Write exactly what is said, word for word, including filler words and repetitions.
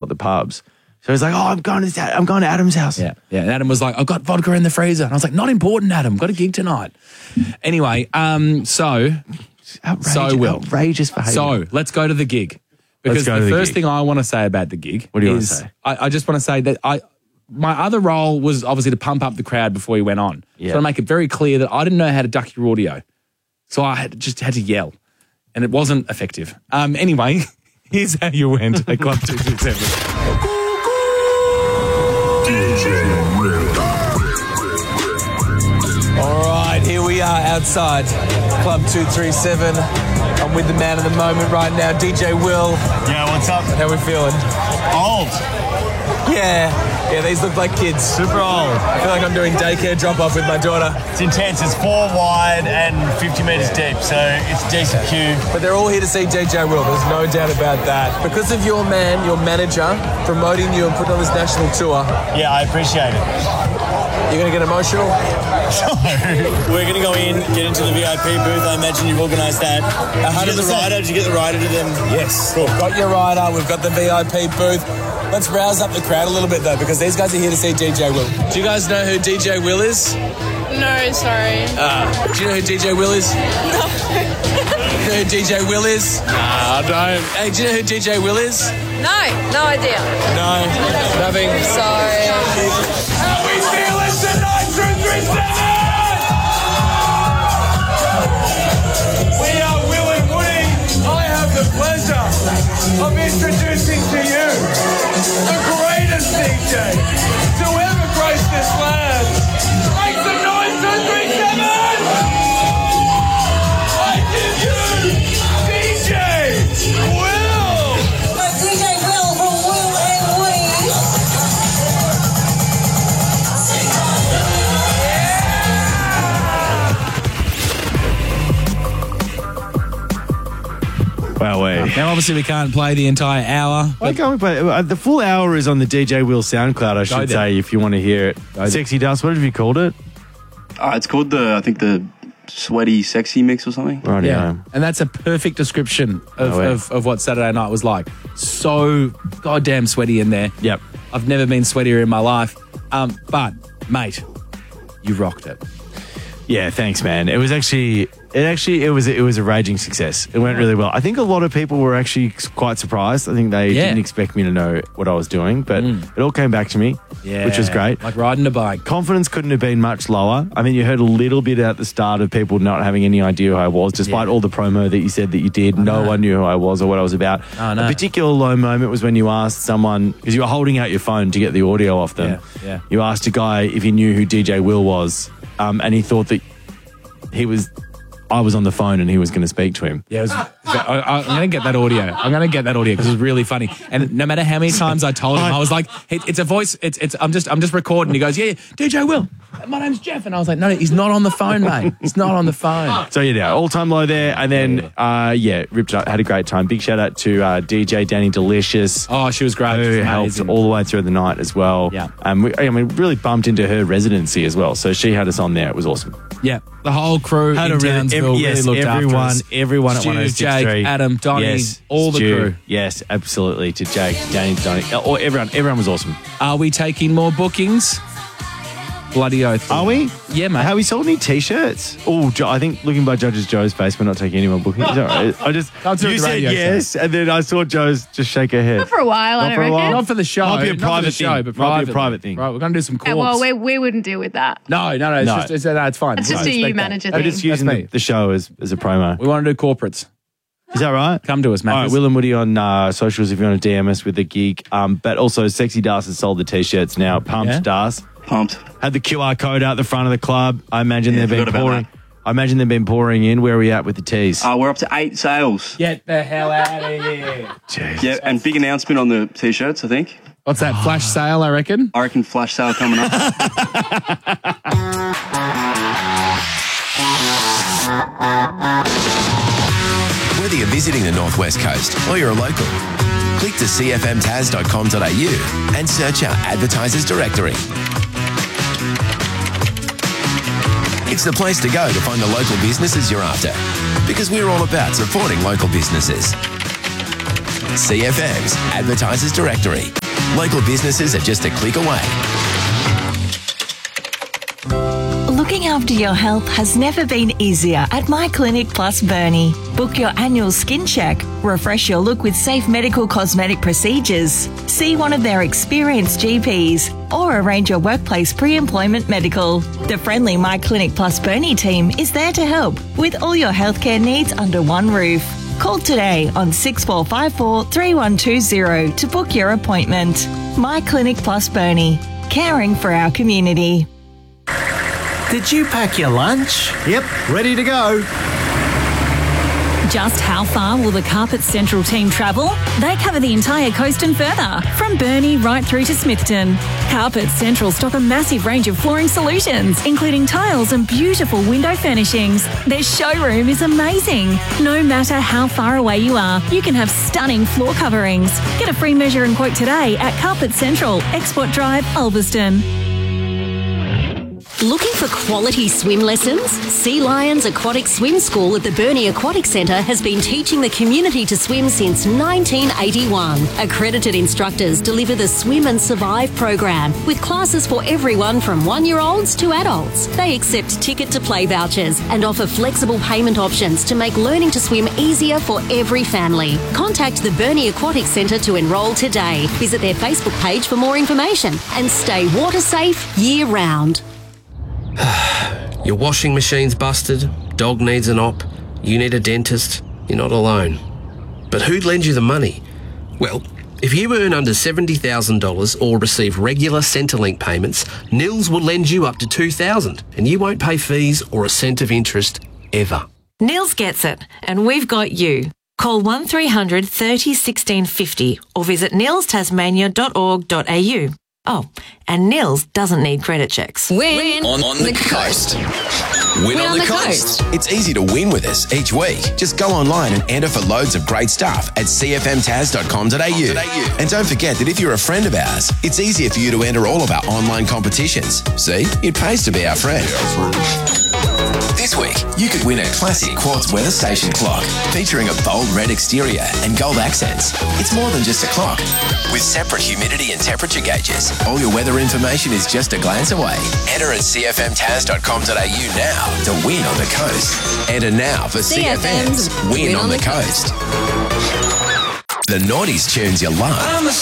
the pubs. So he's like, oh, I'm going to I'm going to Adam's house. Yeah, yeah. And Adam was like, I've got vodka in the freezer. And I was like, not important, Adam. Got a gig tonight. Anyway, um, so, Outrageous, so Will. outrageous behaviour. So let's go to the gig. Because go the to the first gig. thing I want to say about the gig What do you want is to say? I, I just want to say that I my other role was obviously to pump up the crowd before he went on. Yeah. So to make it very clear that I didn't know how to duck your audio. So I had, just had to yell. And it wasn't effective. Um, anyway, here's how you went at Club two two seven. All right, here we are outside Club two three seven. I'm with the man of the moment right now, D J Will. Yeah, what's up? How we feeling? Old. Yeah, yeah, these look like kids. Super old. I feel like I'm doing daycare drop-off with my daughter. It's intense. It's four wide and fifty metres deep, so it's a decent queue. But they're all here to see D J Will, there's no doubt about that. Because of your man, your manager, promoting you and putting on this national tour, Yeah, I appreciate it. you're going to get emotional? So, we're going to go in, get into the V I P booth. I imagine you've organised that. Did you get the rider? Did you get the rider to them? Yes. Cool. Got your rider, we've got the V I P booth. Let's rouse up the crowd a little bit, though, because these guys are here to see D J Will. Do you guys know who D J Will is? No, sorry. Uh, do you know who D J Will is? No. You know who D J Will is? Nah, I don't. Hey, do you know who D J Will is? No, no idea. No, nothing. Sorry. How we feeling tonight, two three seven? We are Will and Woody. I have the pleasure of introducing to you the greatest D J to ever grace this land. Make some noise, two three seven! I give you D J Will! D J Will from Will and Woody. Wow, wait. Now, obviously, we can't play the entire hour. Why can't we play? uh, The full hour is on the D J Will SoundCloud, I should there. say, if you want to hear it. there. Sexy Dust, what have you called it? Uh, it's called the, I think the sweaty sexy mix or something. Right, Yeah, and that's a perfect description of, Oh, yeah. of, of what Saturday night was like. So goddamn sweaty in there. Yep. I've never been sweatier in my life. Um, but, mate, you rocked it. Yeah, thanks, man. It was actually, it actually, it was, it was a raging success. It went really well. I think a lot of people were actually quite surprised. I think they Yeah. didn't expect me to know what I was doing, but it all came back to me, Yeah, which was great. Like riding a bike. Confidence couldn't have been much lower. I mean, you heard a little bit at the start of people not having any idea who I was, despite Yeah. all the promo that you said that you did. No know. one knew who I was or what I was about. I know. A particular low moment was when you asked someone, because you were holding out your phone to get the audio off them. Yeah, yeah. You asked a guy if he knew who D J Will was, um, and he thought that he was, I was on the phone and he was going to speak to him. Yeah, it was, I, I'm going to get that audio. I'm going to get that audio because it was really funny. And no matter how many times I told him, I was like, hey, "It's a voice. It's it's. I'm just I'm just recording." He goes, "Yeah, yeah, D J Will. My name's Jeff." And I was like, "No, no, he's not on the phone, mate. He's not on the phone." So yeah, all time low there, and then uh, yeah, ripped it up, had a great time. Big shout out to uh, D J Danny Delicious. Oh, she was great. She Who was helped amazing. all the way through the night as well. Yeah. Um, we, I mean, really bumped into her residency as well. So she had us on there. It was awesome. Yeah, the whole crew Had in a really- Townsville ev- yes, really looked everyone, after us. everyone at Stu, one oh six Jake, three. Adam, Donnie, yes, all the Stu, crew. Yes, absolutely. To Jake, Danny, Donnie, or everyone. Everyone was awesome. Are we taking more bookings? Bloody oath. Are we? Yeah, mate. Have we sold any T-shirts? Oh, Jo- I think looking by Judges Joe's face, we're not taking any more bookings. Is that right? I just Come through you the said radio yes, and then I saw Joe's just shake her head. Not for a while, I Not don't for a reckon. while. Not for the show. Might be a not for private the show, thing. but Might be a privately. private thing. Right, we're going to do some Yeah, corks. well, we, we wouldn't deal with that. No, no, no. It's No. just it's, no, it's fine. That's just I a you respect that. manager We're thing. just using That's the, me. the show as, as a promo. We want to do corporates. Is that right? Come to us, Matt. All right, Will and Woody on uh, socials if you want to D M us with the gig. Um, but also, Sexy Das has sold the T-shirts now. Pumped Yeah? Das. Pumped. Had the Q R code out the front of the club. I imagine Yeah, they've been forgot about pouring. that. I imagine they've been pouring in. Where are we at with the teas? Uh, we're up to eight sales. Get the hell out of here. Jeez. Yeah, and big announcement on the t-shirts, I think. What's that, flash sale, I reckon? I reckon flash sale coming up. Whether you're visiting the Northwest Coast or you're a local, click to c f m taz dot com dot a u and search our advertisers directory. It's the place to go to find the local businesses you're after, because we're all about supporting local businesses. C F M's Advertisers Directory. Local businesses are just a click away. Looking after your health has never been easier at My Clinic Plus Burnie. Book your annual skin check, refresh your look with safe medical cosmetic procedures, see one of their experienced G Ps, or arrange your workplace pre-employment medical. The friendly My Clinic Plus Burnie team is there to help with all your healthcare needs under one roof. Call today on six four five four, three one two zero to book your appointment. My Clinic Plus Burnie, caring for our community. Did you pack your lunch? Yep, ready to go. Just how far will the Carpet Central team travel? They cover the entire coast and further, from Burnie right through to Smithton. Carpet Central stock a massive range of flooring solutions, including tiles and beautiful window furnishings. Their showroom is amazing. No matter how far away you are, you can have stunning floor coverings. Get a free measure and quote today at Carpet Central, Export Drive, Ulverston. Looking for quality swim lessons? Sea Lions Aquatic Swim School at the Burnie Aquatic Centre has been teaching the community to swim since nineteen eighty-one. Accredited instructors deliver the Swim and Survive program with classes for everyone from one-year-olds to adults. They accept ticket-to-play vouchers and offer flexible payment options to make learning to swim easier for every family. Contact the Burnie Aquatic Centre to enrol today. Visit their Facebook page for more information and stay water safe year-round. Your washing machine's busted, dog needs an op, you need a dentist, you're not alone. But who'd lend you the money? Well, if you earn under seventy thousand dollars or receive regular Centrelink payments, Nils will lend you up to two thousand dollars and you won't pay fees or a cent of interest ever. Nils gets it, and we've got you. Call one three hundred, thirty, sixteen fifty or visit nils tasmania dot org dot a u. Oh, and Nils doesn't need credit checks. Win on, on the coast. Win, on, the, coast. It's easy to win with us each week. Just go online and enter for loads of great stuff at c f m taz dot com dot a u. And don't forget that if you're a friend of ours, it's easier for you to enter all of our online competitions. See, it pays to be our friend. This week, you could win a classic quartz weather station clock featuring a bold red exterior and gold accents. It's more than just a clock. With separate humidity and temperature gauges, all your weather information is just a glance away. Enter at c f m taz dot com dot a u now to win on the coast. Enter now for C F M's Win, win on, on the, the coast. coast. The noughties tunes you love.